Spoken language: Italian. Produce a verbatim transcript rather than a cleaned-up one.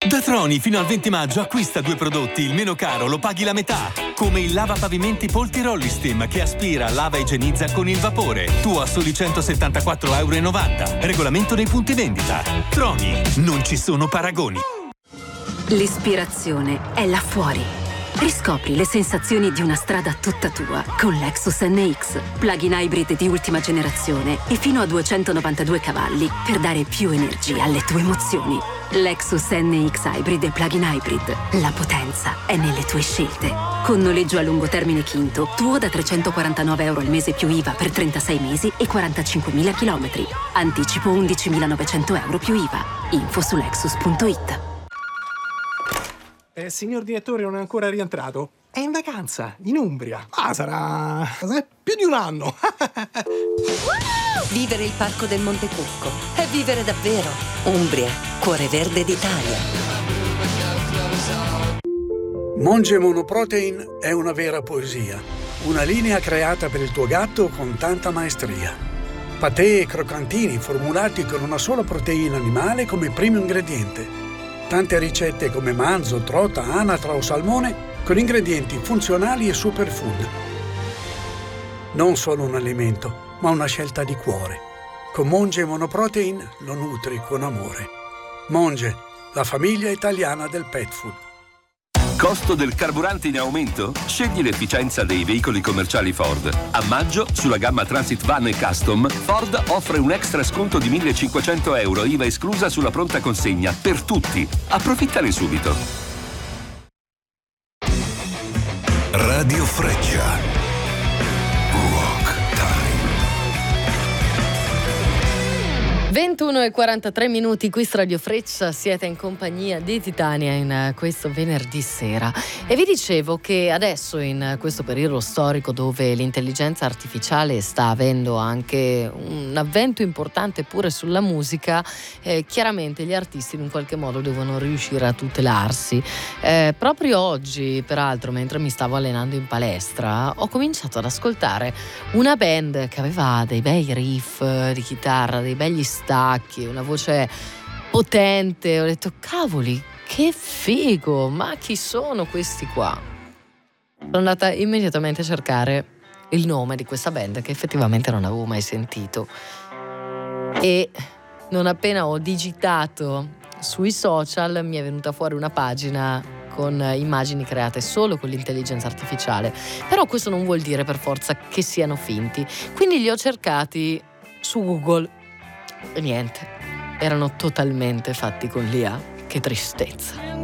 Da Troni fino al venti maggio acquista due prodotti, il meno caro lo paghi la metà. Come il lavapavimenti Polti Rollistem che aspira, lava e igienizza con il vapore. Tu a soli centosettantaquattro virgola novanta euro. Regolamento nei punti vendita. Troni, non ci sono paragoni. L'ispirazione è là fuori. Riscopri le sensazioni di una strada tutta tua con Lexus N X, plug-in hybrid di ultima generazione e fino a duecentonovantadue cavalli per dare più energia alle tue emozioni. Lexus N X Hybrid e plug-in hybrid. La potenza è nelle tue scelte. Con noleggio a lungo termine Quinto, tuo da trecentoquarantanove euro al mese più I V A per trentasei mesi e quarantacinquemila chilometri. Anticipo undicimilanovecento euro più I V A. Info su lexus punto it. Eh, signor direttore non è ancora rientrato. È in vacanza, in Umbria. Ah, sarà... sarà più di un anno. Vivere il Parco del Monte Cucco è vivere davvero. Umbria, cuore verde d'Italia. Monge Monoprotein è una vera poesia. Una linea creata per il tuo gatto con tanta maestria. Patè e croccantini formulati con una sola proteina animale come primo ingrediente. Tante ricette come manzo, trota, anatra o salmone con ingredienti funzionali e superfood. Non solo un alimento, ma una scelta di cuore. Con Monge Monoprotein lo nutri con amore. Monge, la famiglia italiana del pet food. Costo del carburante in aumento? Scegli l'efficienza dei veicoli commerciali Ford. A maggio, sulla gamma Transit Van e Custom, Ford offre un extra sconto di millecinquecento euro, I V A esclusa sulla pronta consegna, per tutti. Approfittane subito. Radio Freccia. ventuno e quarantatré minuti, qui su Radio Freccia, siete in compagnia di Titania in questo venerdì sera e vi dicevo che adesso in questo periodo storico dove l'intelligenza artificiale sta avendo anche un avvento importante pure sulla musica, eh, chiaramente gli artisti in un qualche modo devono riuscire a tutelarsi. Eh, proprio oggi, peraltro, mentre mi stavo allenando in palestra, ho cominciato ad ascoltare una band che aveva dei bei riff di chitarra, dei begli stacchi, una voce potente. Ho detto, cavoli, che figo, ma chi sono questi qua? Sono andata immediatamente a cercare il nome di questa band che effettivamente non avevo mai sentito e non appena ho digitato sui social mi è venuta fuori una pagina con immagini create solo con l'intelligenza artificiale, però questo non vuol dire per forza che siano finti, quindi li ho cercati su Google e niente, erano totalmente fatti con l'I A. Che tristezza.